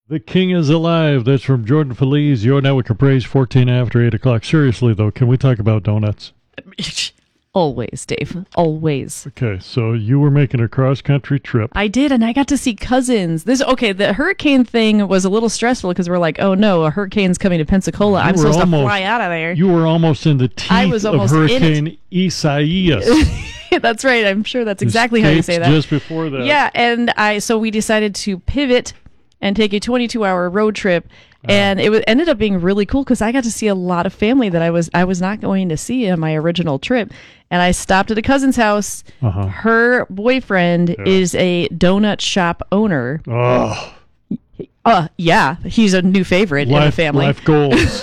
The King is Alive. That's from Jordan Feliz. You're now with Capri's 14 after 8 o'clock. Seriously, though, can we talk about donuts? Always, Dave. Always. Okay, so you were making a cross-country trip. I did, and I got to see cousins. The hurricane thing was a little stressful because we're like, oh no, a hurricane's coming to Pensacola. I'm supposed to fly out of there. You were almost in the teeth of Hurricane Isaias. That's right. I'm sure that's exactly how you say that. Just before that. Yeah, and so we decided to pivot and take a 22-hour road trip. And it ended up being really cool because I got to see a lot of family that I was not going to see on my original trip. And I stopped at a cousin's house. Uh-huh. Her boyfriend is a donut shop owner. Oh. Yeah, he's a new favorite in the family. Life goals.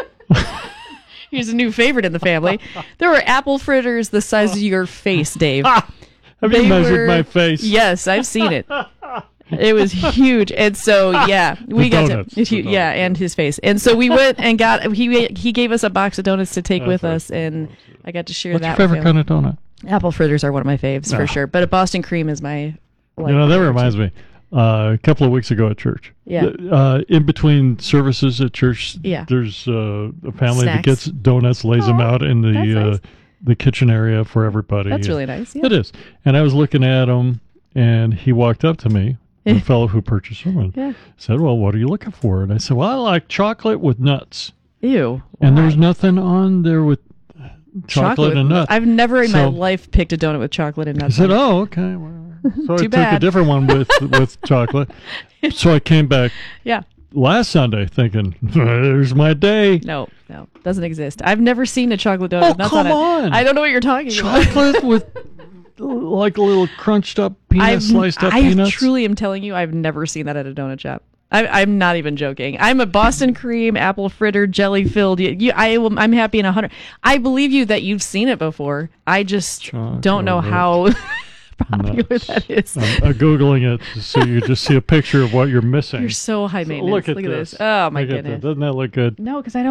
He's a new favorite in the family. There were apple fritters the size of your face, Dave. Have you measured my face? Yes, I've seen it. It was huge, and so we got to and his face, and so we went and got he gave us a box of donuts to take with us, and I got to share What's that. What's your favorite kind of donut? Apple fritters are one of my faves for sure, but a Boston cream is my. That reminds me. A couple of weeks ago at church, in between services at church, there's a family that gets donuts, lays them out in the kitchen area for everybody. That's really nice. Yeah. It is, and I was looking at him, and he walked up to me. The fellow who purchased them and said, well, what are you looking for? And I said, well, I like chocolate with nuts. Ew. And there's nothing on there with chocolate and nuts. I've never in my life picked a donut with chocolate and nuts. I said, oh, okay. Well, so I took a different one with chocolate. So I came back last Sunday thinking, there's my day. No, doesn't exist. I've never seen a chocolate donut with nuts on it. On. I don't know what you're talking about. Chocolate with like a little crunched up peanut, sliced up peanuts. I truly am telling you, I've never seen that at a donut shop. I'm not even joking. I'm a Boston cream, apple fritter, jelly filled. I'm happy in 100. I believe you that you've seen it before. I just don't know how popular that is. I'm Googling it so you just see a picture of what you're missing. You're so high maintenance. Look at this. Oh my goodness. Doesn't that look good? No, because I don't.